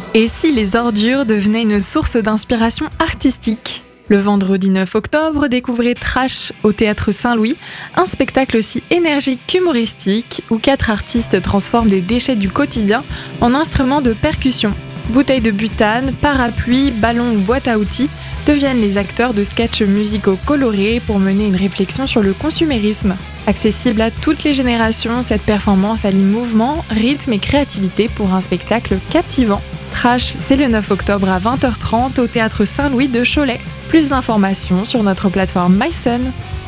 Et si les ordures devenaient une source d'inspiration artistique ? Le vendredi 9 octobre, découvrez Trash au Théâtre Saint-Louis, un spectacle aussi énergique qu'humoristique où 4 artistes transforment des déchets du quotidien en instruments de percussion. Bouteilles de butane, parapluies, ballons ou boîtes à outils deviennent les acteurs de sketchs musicaux colorés pour mener une réflexion sur le consumérisme. Accessible à toutes les générations, cette performance allie mouvement, rythme et créativité pour un spectacle captivant. Trash, c'est le 9 octobre à 20h30 au Théâtre Saint-Louis de Cholet. Plus d'informations sur notre plateforme MySun.